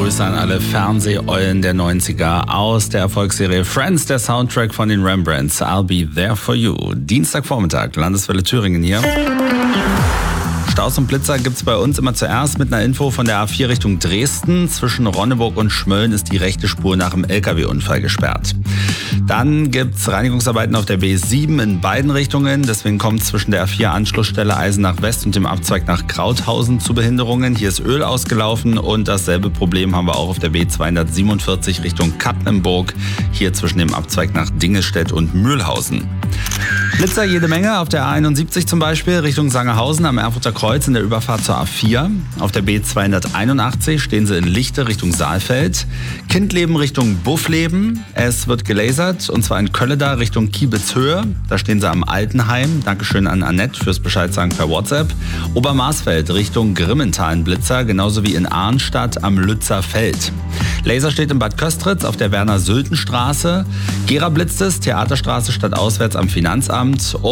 Grüße an alle Fernseheulen der 90er aus der Erfolgsserie Friends, der Soundtrack von den Rembrandts. I'll be there for you. Dienstagvormittag, Landeswelle Thüringen hier. Staus und Blitzer gibt's bei uns immer zuerst mit einer Info von der A4 Richtung Dresden. Zwischen Ronneburg und Schmölln ist die rechte Spur nach dem LKW-Unfall gesperrt. Dann gibt's Reinigungsarbeiten auf der B7 in beiden Richtungen. Deswegen kommt zwischen der A4 Anschlussstelle Eisenach West und dem Abzweig nach Krauthausen zu Behinderungen. Hier ist Öl ausgelaufen und dasselbe Problem haben wir auch auf der B247 Richtung Kappenburg. Hier zwischen dem Abzweig nach Dingelstedt und Mühlhausen. Blitzer jede Menge, auf der A71 zum Beispiel Richtung Sangerhausen am Erfurter Kreuz in der Überfahrt zur A4. Auf der B281 stehen sie in Lichte Richtung Saalfeld. Kindleben Richtung Buffleben. Es wird gelasert und zwar in Kölleda Richtung Kiebitzhöhe. Da stehen sie am Altenheim. Dankeschön an Annette fürs Bescheidsagen per WhatsApp. Obermarsfeld Richtung Grimmental ein Blitzer, genauso wie in Arnstadt am Lützer Feld. Laser steht in Bad Köstritz auf der Werner-Sülten-Straße. Gera blitzt es, Theaterstraße stadtauswärts am Finanzamt.